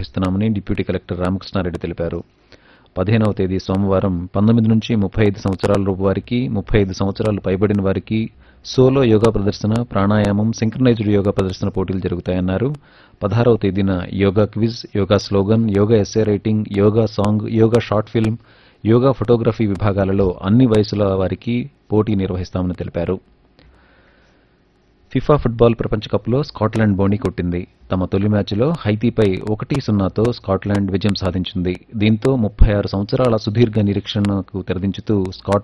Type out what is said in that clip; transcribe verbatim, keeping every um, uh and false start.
నిర్వహిస్తున్నామని deputy collector Ramakrishna Reddy తెలిపారు. పదిహేనవ తేదీ సోమవారం పంతొమ్మిది నుంచి ముప్పై ఐదు సంవత్సరాల లోపు వారికి, ముప్పై ఐదు సంవత్సరాలు పైబడిన వారికి సోలో యోగా ప్రదర్శన, ప్రాణాయామం, సింక్రనైజ్డ్ యోగా ప్రదర్శన పోటీలు జరుగుతాయన్నారు. పదహారవ తేదీన yoga quiz, yoga slogan, yoga essay writing, yoga song, yoga short film, yoga photography విభాగాలలో అన్ని వయసుల వారికి పోటీ నిర్వహిస్తామని తెలిపారు. ఫిఫా ఫుట్బాల్ ప్రపంచకప్లో స్కాట్లాండ్ బోణీ కొట్టింది. తమ తొలి మ్యాచ్లో హైతీపై ఒకటి సున్నాతో స్కాట్లాండ్ విజయం సాధించింది. దీంతో ముప్పై ఆరు సంవత్సరాల సుదీర్ఘ నిరీక్షణకు తెరదించుతూ స్కాట్లాండ్